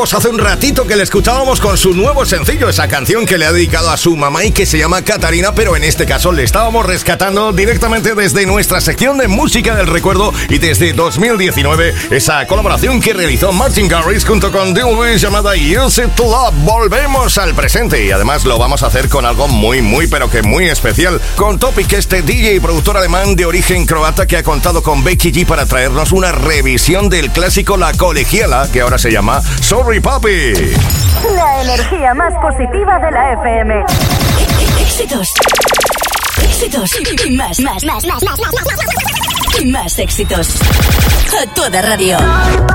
Hace un ratito que le escuchábamos con su nuevo sencillo, esa canción que le ha dedicado a su mamá y que se llama Catarina, pero en este caso le estábamos rescatando directamente desde nuestra sección de música del recuerdo y desde 2019, esa colaboración que realizó Martin Garrix junto con Dil Lewis llamada Use It to Love. Volvemos al presente y además lo vamos a hacer con algo muy pero que muy especial, con Topic, este DJ y productor alemán de origen croata que ha contado con Becky G para traernos una revisión del clásico La Colegiala, que ahora se llama Sorry Papi. La energía más positiva de la FM. Éxitos. Éxitos. Y más. Y más éxitos. A toda radio.